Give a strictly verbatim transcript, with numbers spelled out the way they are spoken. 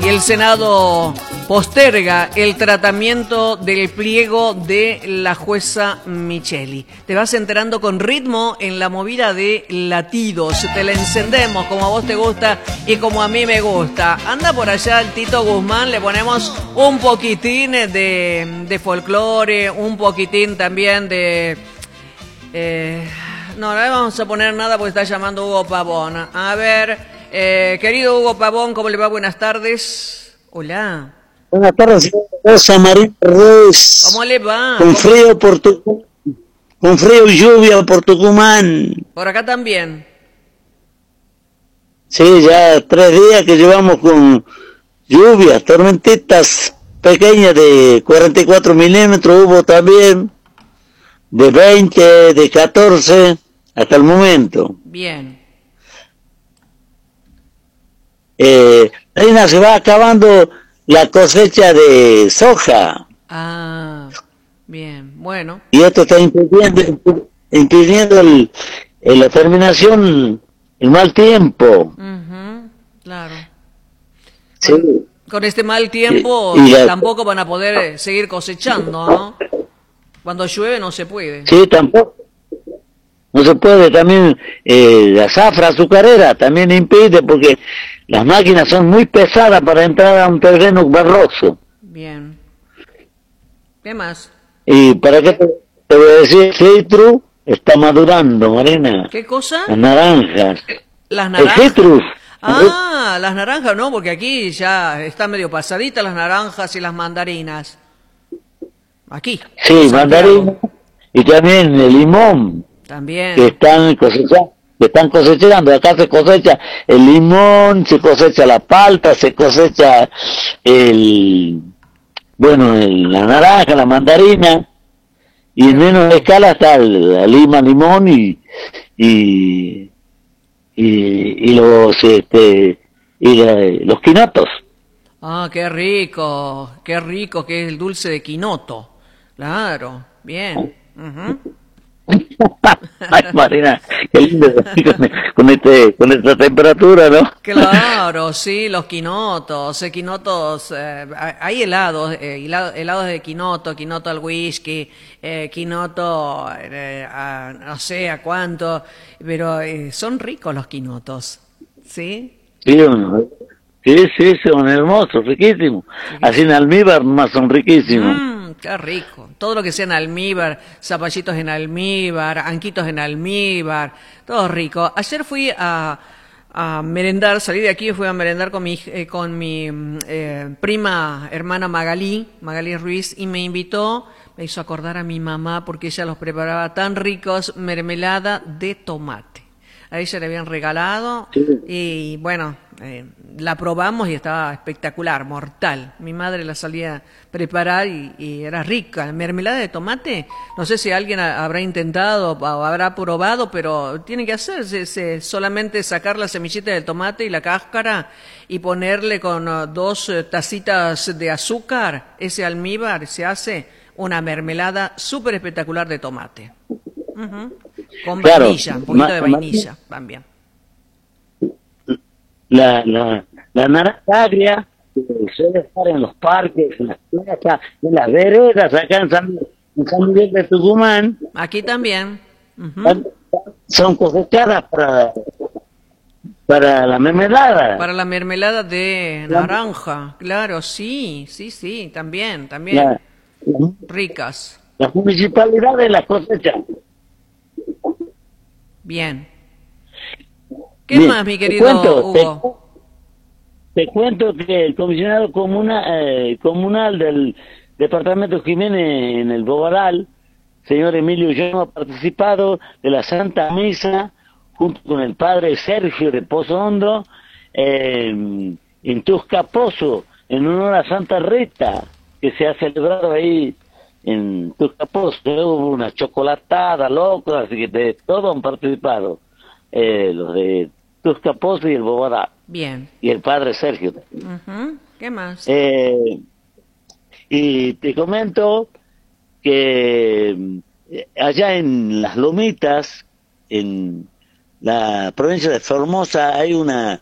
el Senado posterga el tratamiento del pliego de la jueza Micheli. Te vas enterando con ritmo en la movida de latidos. Te la encendemos como a vos te gusta y como a mí me gusta. Anda por allá el Tito Guzmán, le ponemos un poquitín de, de folclore, un poquitín también de... Eh, no, no le vamos a poner nada porque está llamando Hugo Pavón. A ver, eh, querido Hugo Pavón, ¿cómo le va? Buenas tardes. Hola. Buenas tardes, señora María Ruiz. ¿Cómo le va? Con frío por tu... con frío y lluvia por Tucumán. Por acá también. Sí, ya tres días que llevamos con lluvias, tormentitas pequeñas de cuarenta y cuatro milímetros, hubo también de veinte, de catorce, hasta el momento. Bien. Eh, Reina, se va acabando la cosecha de soja. Ah, bien, bueno. Y esto está impidiendo, impidiendo el, el, la terminación, el mal tiempo. Uh-huh, claro. Sí. Con, con este mal tiempo y, y la, tampoco van a poder seguir cosechando, ¿no? Cuando llueve no se puede. Sí, tampoco. No se puede. También eh, la zafra azucarera también impide porque las máquinas son muy pesadas para entrar a un terreno barroso. Bien. ¿Qué más? Y para qué te, te voy a decir, el citrus está madurando, Marina. ¿Qué cosa? Las naranjas. Las naranjas. El citrus. Ah, las naranjas no, porque aquí ya están medio pasaditas las naranjas y las mandarinas. Aquí. Sí, mandarinas. Y también el limón. También. Que están cosechando. Que están cosechando, acá se cosecha el limón, se cosecha la palta, se cosecha el, bueno, el, la naranja, la mandarina, y en menos escala está el, la lima, limón y, y, y, y los, este, y la, los quinotos. Ah, qué rico, qué rico que es el dulce de quinoto. Claro, bien. Uh-huh. Ay, Marina, qué lindo con, este, con esta temperatura, ¿no? Claro, sí, los quinotos, eh, quinotos, eh, hay helados, eh, helado, helados de quinoto, quinoto al whisky, eh, quinoto, eh, a, no sé a cuánto, pero eh, son ricos los quinotos, ¿sí? Sí, no, sí, sí, son hermosos, riquísimos. Así en almíbar más son riquísimos. Mm. Qué rico. Todo lo que sea en almíbar, zapallitos en almíbar, anquitos en almíbar, todo rico. Ayer fui a, a merendar, salí de aquí y fui a merendar con mi, eh, con mi eh, prima hermana Magalí, Magalí Ruiz, y me invitó, me hizo acordar a mi mamá porque ella los preparaba tan ricos, mermelada de tomate. A ella le habían regalado y bueno, eh, la probamos y estaba espectacular, mortal. Mi madre la salía a preparar y, y era rica. Mermelada de tomate, no sé si alguien a, habrá intentado o habrá probado, pero tiene que hacerse se, solamente sacar la semillita del tomate y la cáscara y ponerle con uh, dos uh, tacitas de azúcar, ese almíbar, se hace una mermelada súper espectacular de tomate. Uh-huh. Con claro, vainilla, un poquito de vainilla también. La, la, la naranja agria suele estar en los parques, en las plazas, en las veredas, acá en San, en San Miguel de Tucumán. Aquí también. Uh-huh. Son cosechadas para, para la mermelada. Para la mermelada de naranja, claro, sí, sí, sí, también, también. La, la, ricas. Las municipalidades las cosechan. Bien. ¿Qué Bien, más, mi querido te cuento, Hugo? Te, te cuento que el comisionado comuna, eh, comunal del departamento Jiménez en el Bobaral, señor Emilio Llano, ha participado de la Santa Misa junto con el padre Sergio de Pozo Hondo eh, en Tuscapozo, en honor a Santa Rita, que se ha celebrado ahí en Tuscapozo. Hubo una chocolatada, loco, así que de todos han participado, eh, los de Tuscapozo y el Bobadá. Bien. Y el padre Sergio. Uh-huh. ¿Qué más? Eh, y te comento que allá en las Lomitas, en la provincia de Formosa, hay una